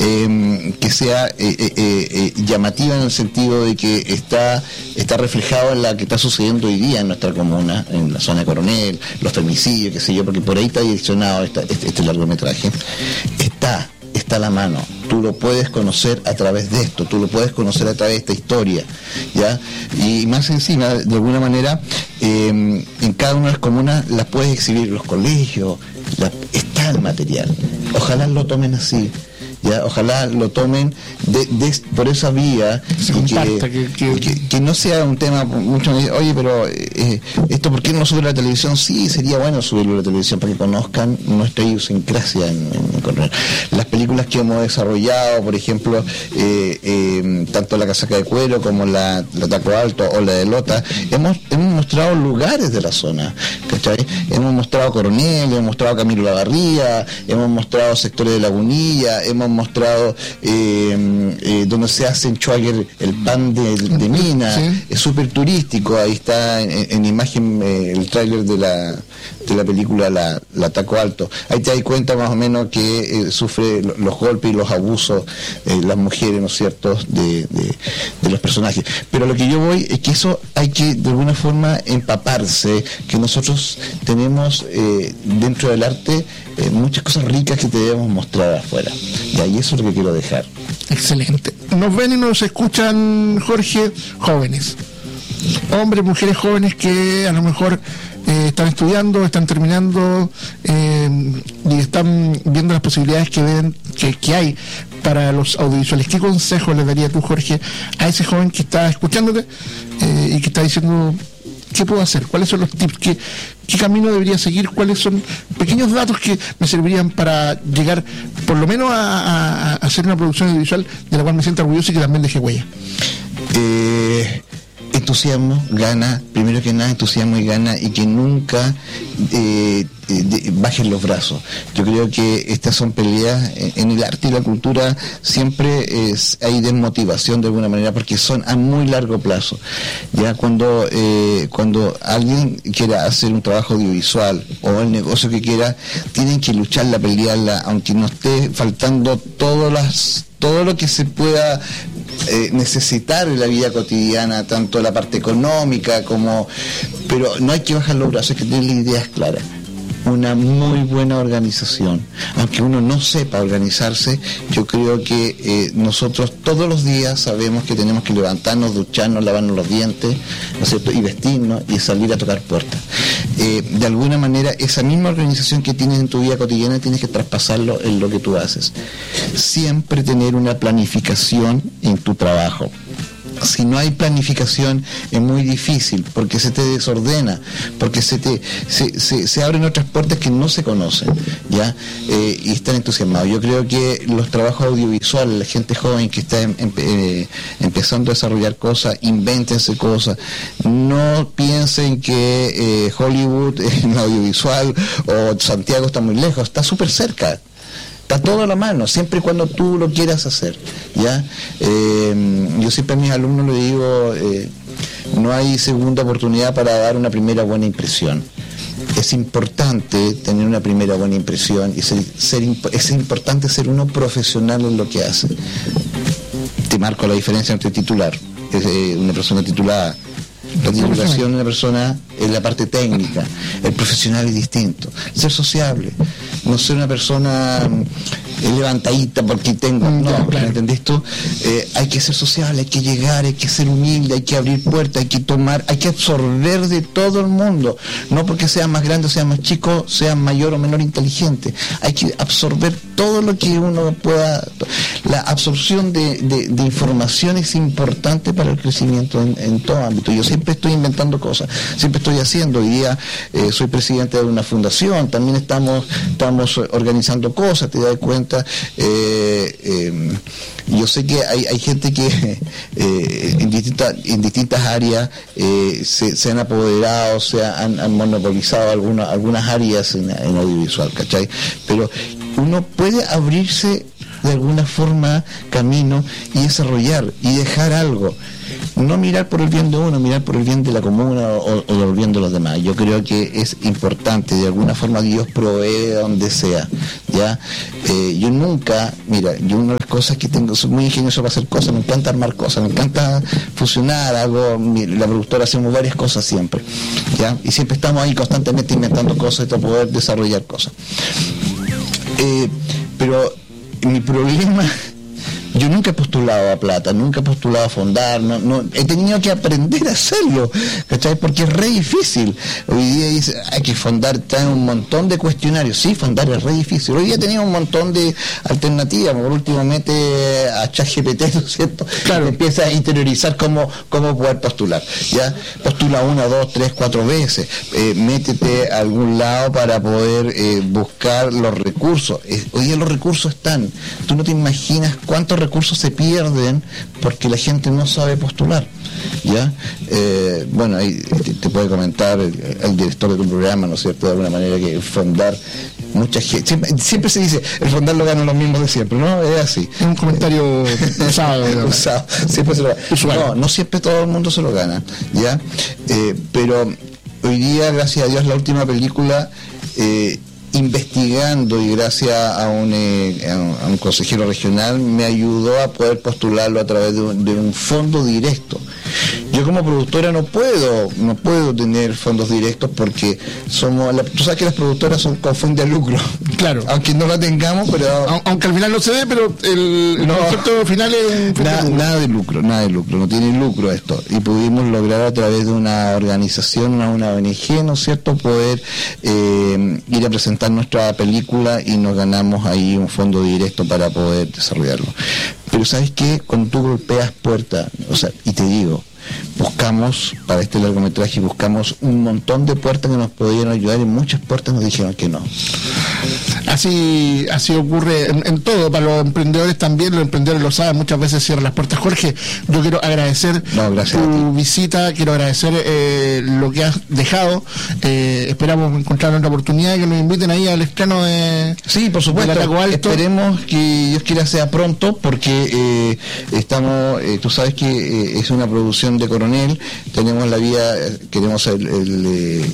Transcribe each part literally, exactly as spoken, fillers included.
eh, que sea eh, eh, eh, llamativa en el sentido de que está, está reflejado en la que está sucediendo hoy día en nuestra comuna, en la zona de Coronel, los femicidios, qué sé yo, porque por ahí está direccionado esta, este, este largometraje. Está, está a la mano. Tú lo puedes conocer a través de esto, tú lo puedes conocer a través de esta historia, ¿ya? Y más encima, de alguna manera, eh, en cada una de las comunas las puedes exhibir, los colegios, la, está el material. Ojalá lo tomen así. Ya, ojalá lo tomen de, de, por esa vía Se y comparta, que, que, que... que, que no sea un tema, muchos me dicen, oye, pero eh, esto ¿por qué no sube a la televisión? Sí, sería bueno subirlo a la televisión para que conozcan nuestra idiosincrasia en, en Coronel. Las películas que hemos desarrollado, por ejemplo, eh, eh, tanto La Casaca de Cuero como la, la Taco Alto o la de Lota, hemos, hemos mostrado lugares de la zona, ¿cachai? Hemos mostrado Coronel, hemos mostrado Camilo Lavarría, hemos mostrado sectores de Lagunilla, hemos mostrado eh, eh, donde se hace en Schwager el pan de, de mina, sí. Es súper turístico, ahí está en, en imagen eh, el tráiler de la de la película La, la Taco Alto, ahí te das cuenta más o menos que eh, sufre los golpes y los abusos eh, las mujeres, ¿no es cierto?, de, de, de los personajes, pero lo que yo voy es que eso hay que de alguna forma empaparse, que nosotros tenemos eh, dentro del arte eh, muchas cosas ricas que te debemos mostrar afuera. Y ahí eso es lo que quiero dejar. Excelente. Nos ven y nos escuchan, Jorge, jóvenes. Hombres, mujeres jóvenes que a lo mejor eh, están estudiando, están terminando eh, y están viendo las posibilidades que, ven, que, que hay para los audiovisuales. ¿Qué consejo le daría tú, Jorge, a ese joven que está escuchándote eh, y que está diciendo... ¿Qué puedo hacer? ¿Cuáles son los tips? ¿Qué, ¿Qué camino debería seguir? ¿Cuáles son pequeños datos que me servirían para llegar, por lo menos, a, a, a hacer una producción audiovisual de la cual me siento orgulloso y que también deje huella? Eh, entusiasmo, gana, primero que nada entusiasmo y gana, y que nunca eh, de, bajen los brazos. Yo creo que estas son peleas en, en el arte y la cultura, siempre es, hay desmotivación de alguna manera porque son a muy largo plazo. Ya cuando eh, cuando alguien quiera hacer un trabajo audiovisual o el negocio que quiera, tienen que lucharla, pelearla, aunque no esté faltando todas las todo lo que se pueda eh, necesitar en la vida cotidiana, tanto la parte económica como... Pero no hay que bajar los brazos, hay que tener las ideas claras. Una muy buena organización. Aunque uno no sepa organizarse, yo creo que eh, nosotros todos los días sabemos que tenemos que levantarnos, ducharnos, lavarnos los dientes, ¿no es cierto?, y vestirnos y salir a tocar puertas. Eh, de alguna manera, esa misma organización que tienes en tu vida cotidiana tienes que traspasarlo en lo que tú haces. Siempre tener una planificación en tu trabajo. Si no hay planificación es muy difícil porque se te desordena, porque se te se, se, se abren otras puertas que no se conocen, ya eh, y están entusiasmados. Yo creo que los trabajos audiovisuales, la gente joven que está en, en, eh, empezando a desarrollar cosas, invéntense cosas, no piensen que eh, Hollywood en audiovisual o Santiago está muy lejos, está súper cerca. Está todo a la mano, siempre y cuando tú lo quieras hacer, ¿ya? Eh, yo siempre a mis alumnos les digo, eh, no hay segunda oportunidad para dar una primera buena impresión. Es importante tener una primera buena impresión y ser, ser, es importante ser uno profesional en lo que hace. Te marco la diferencia entre titular, es, eh, una persona titulada. La titulación de una persona es la parte técnica, el profesional es distinto. Ser sociable, no ser una persona eh, levantadita porque tengo, no, no, claro. ¿Me entendés tú? Eh, hay que ser sociable, hay que llegar, hay que ser humilde, hay que abrir puertas, hay que tomar, hay que absorber de todo el mundo, no porque sea más grande o sea más chico, sea mayor o menor inteligente, hay que absorber todo lo que uno pueda. La absorción de, de, de información es importante para el crecimiento en, en todo ámbito. Yo siempre estoy inventando cosas, siempre estoy haciendo. Hoy día eh, soy presidente de una fundación, también estamos estamos organizando cosas, te das cuenta. Eh, eh, yo sé que hay, hay gente que eh, en distintas en distintas áreas eh, se, se han apoderado, se han, han monopolizado algunas algunas áreas en, en audiovisual, ¿cachai? Pero uno puede abrirse de alguna forma camino y desarrollar y dejar algo. no mirar por el bien de uno, mirar por el bien de la comuna o, o por el bien de los demás. Yo creo que es importante, de alguna forma Dios provee donde sea, ¿ya? Eh, yo nunca, mira, yo una de las cosas que tengo, soy muy ingenioso para hacer cosas, me encanta armar cosas, me encanta fusionar, hago, la productora hacemos varias cosas siempre, ¿ya? Y siempre estamos ahí constantemente inventando cosas para poder desarrollar cosas. Eh, pero mi problema, yo nunca he postulado a plata, nunca he postulado a fondar, no, no, he tenido que aprender a hacerlo, ¿cachai? Porque es re difícil. Hoy día dice, hay que fondar, trae un montón de cuestionarios, sí, fondar es re difícil. Hoy día tenía un montón de alternativas, por último mete a ChatGPT, ¿no es cierto? Claro. Empieza a interiorizar cómo, cómo poder postular, ¿ya? Postula una, dos, tres, cuatro veces, eh, métete a algún lado para poder eh, buscar los recursos. Eh, hoy día los recursos están, tú no te imaginas cuántos recursos se pierden porque la gente no sabe postular, ¿ya? Eh, bueno, ahí te, te puede comentar el, el director de tu programa, ¿no es cierto?, de alguna manera, que fondar, mucha gente, siempre, siempre se dice, el fondar lo ganan los mismos de siempre, ¿no? Es así. Es un comentario usado, usado, siempre se lo gana. No, no siempre todo el mundo se lo gana, ¿ya? Eh, pero hoy día, gracias a Dios, la última película, eh, investigando, y gracias a un, eh, a un, a un consejero regional, me ayudó a poder postularlo a través de un, de un fondo directo. Yo como productora no puedo no puedo tener fondos directos porque somos, la, tú sabes que las productoras son con fin de lucro, claro, aunque no la tengamos, pero aunque al final no se ve, pero el, el no, concepto final es un nada, nada de lucro, nada de lucro, no tiene lucro esto, y pudimos lograr a través de una organización, una, una O N G, ¿no es cierto?, poder eh, ir a presentar nuestra película, y nos ganamos ahí un fondo directo para poder desarrollarlo. Pero ¿sabes qué? Cuando tú golpeas puertas, o sea, y te digo, buscamos, para este largometraje, buscamos un montón de puertas que nos pudieron ayudar, y muchas puertas nos dijeron que no. Así así ocurre en, en todo, para los emprendedores también, los emprendedores lo saben, muchas veces cierran las puertas. Jorge, yo quiero agradecer no, tu visita, quiero agradecer eh, lo que has dejado, eh, esperamos encontrar otra oportunidad, que nos inviten ahí al estreno de... Sí, por supuesto, esperemos que Dios quiera sea pronto, porque eh, estamos, eh, tú sabes que eh, es una producción de Coronel, tenemos la vía, queremos el, el,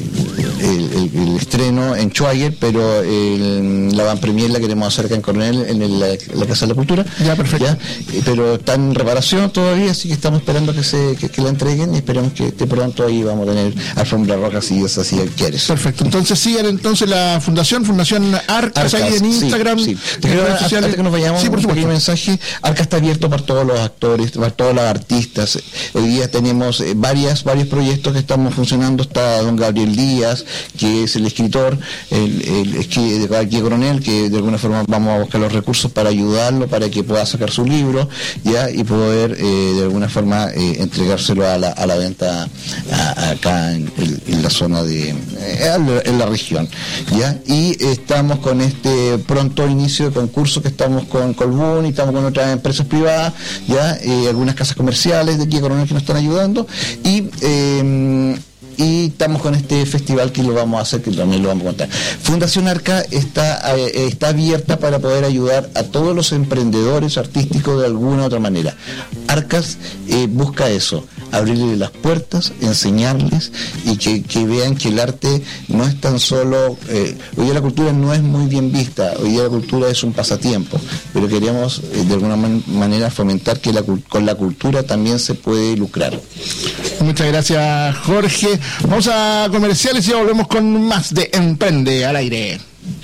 el, el, el estreno en Schwager, pero el, la van premier la queremos hacer acá en Coronel, en el, la, la Casa de la Cultura. Ya, perfecto. ¿Ya? Pero está en reparación todavía, así que estamos esperando que se que, que la entreguen, y esperamos que de pronto ahí vamos a tener alfombra roja, si Dios así quieres. Perfecto, entonces sigan entonces la fundación, Fundación Arcas, Arcas ahí en Instagram. Sí, sí. Te quiero, antes que nos vayamos, sí, por supuesto, un mensaje. Arcas está abierto para todos los actores, para todos los artistas. Hoy día tenemos eh, varias varios proyectos que estamos funcionando. Está don Gabriel Díaz, que es el escritor, el, el, el de aquí Coronel, que de alguna forma vamos a buscar los recursos para ayudarlo, para que pueda sacar su libro, ya, y poder eh, de alguna forma eh, entregárselo a la, a la venta a, acá en, en la zona de eh, en la región, ya. Y estamos con este pronto inicio de concurso, que estamos con Colbún y estamos con otras empresas privadas, ya, eh, algunas casas comerciales de aquí Coronel que nos están ayudando, y eh, y estamos con este festival que lo vamos a hacer, que también lo vamos a contar. Fundación Arca está, eh, está abierta para poder ayudar a todos los emprendedores artísticos de alguna u otra manera. Arcas eh, busca eso, abrirles las puertas, enseñarles, y que, que vean que el arte no es tan solo, eh, hoy día la cultura no es muy bien vista, hoy día la cultura es un pasatiempo, pero queríamos eh, de alguna man- manera fomentar que la, con la cultura también se puede lucrar. Muchas gracias, Jorge. Vamos a comerciales y ya volvemos con más de Emprende al Aire.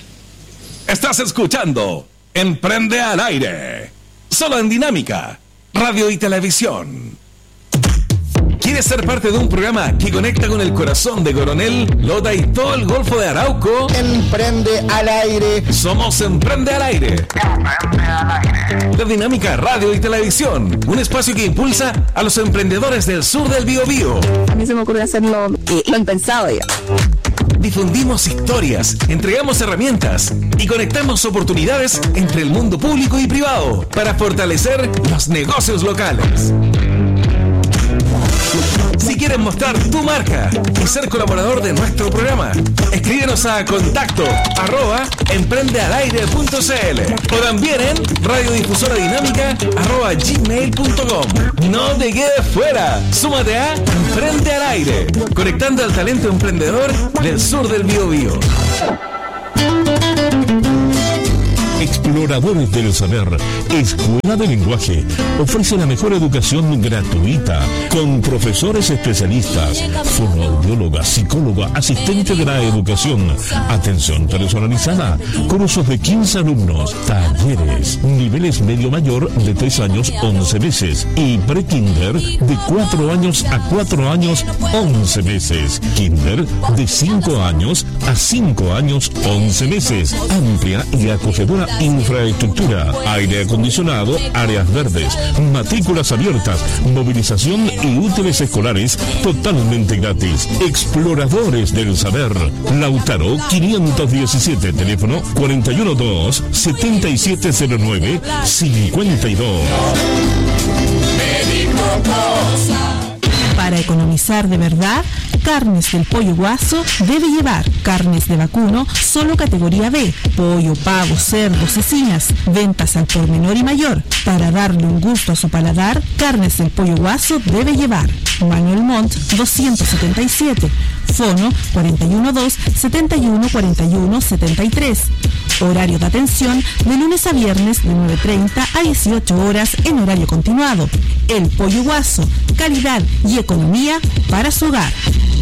Estás escuchando Emprende al Aire, solo en Dinámica, Radio y Televisión. ¿Quieres ser parte de un programa que conecta con el corazón de Coronel, Lota y todo el Golfo de Arauco? Emprende al Aire. Somos Emprende al Aire. Emprende al Aire. De Dinámica, Radio y Televisión. Un espacio que impulsa a los emprendedores del sur del Biobío. A mí se me ocurrió hacerlo eh, lo impensado ya. Difundimos historias, entregamos herramientas y conectamos oportunidades entre el mundo público y privado para fortalecer los negocios locales. Si quieres mostrar tu marca y ser colaborador de nuestro programa, escríbenos a contacto arroba emprendealaire punto cl o también en radiodifusora dinámica arroba gmail punto com. No te quedes fuera, súmate a Emprende al Aire, conectando al talento emprendedor del sur del Biobío. Exploradores del Saber, Escuela de Lenguaje, ofrece la mejor educación gratuita, con profesores especialistas, fonoaudióloga, psicóloga, asistente de la educación, atención personalizada, cursos de quince alumnos, talleres, niveles medio mayor de tres años, once meses, y pre-kinder de cuatro años a cuatro años, once meses, kinder de cinco años a cinco años, once meses, amplia y acogedora infraestructura, aire acondicionado, áreas verdes, matrículas abiertas, movilización y útiles escolares totalmente gratis. Exploradores del Saber, Lautaro quinientos diecisiete, teléfono cuarenta y uno dos, setenta y siete cero nueve, cincuenta y dos. Para economizar de verdad, Carnes del Pollo Guaso debe llevar carnes de vacuno solo categoría B, pollo, pavo, cerdo, cecinas, ventas al por menor y mayor. Para darle un gusto a su paladar, Carnes del Pollo Guaso debe llevar Manuel Montt doscientos setenta y siete, Fono cuarenta y uno dos, setenta y uno cuarenta y uno setenta y tres. Horario de atención de lunes a viernes de nueve treinta a dieciocho horas en horario continuado. El Pollo Guaso, calidad y economía para su hogar.